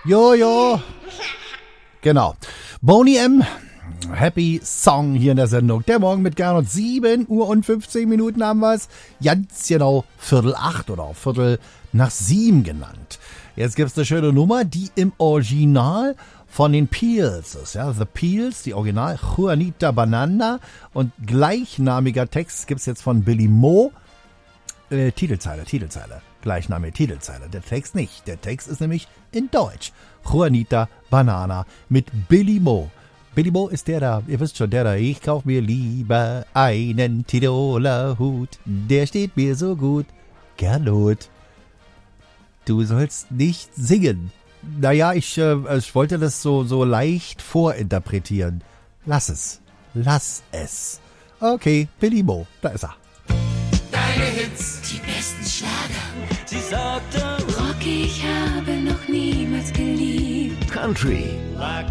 Jo. Genau. Boney M. Happy Song hier in der Sendung. Der Morgen mit Gernot. 7 Uhr und 15 Minuten haben wir es. Ganz genau 7:45 oder auch 7:15 genannt. Jetzt gibt es eine schöne Nummer, die im Original von den Peels ist. Ja, The Peels, die Original Juanita Banana. Und gleichnamiger Text gibt es jetzt von Billy Mo. Titelzeile. Gleichnamige Titelzeile. Der Text nicht. Der Text ist nämlich in Deutsch. Juanita Banana mit Billy Mo. Billy Mo ist der da, ihr wisst schon, der da. Ich kauf mir lieber einen Tiroler Hut. Der steht mir so gut. Gernot, du sollst nicht singen. Naja, ich wollte das so leicht vorinterpretieren. Lass es. Okay, Billy Mo, da ist er. Deine Hits, die besten Schlager. Sie sagte, Rocky, ich habe noch niemals geliebt. Country,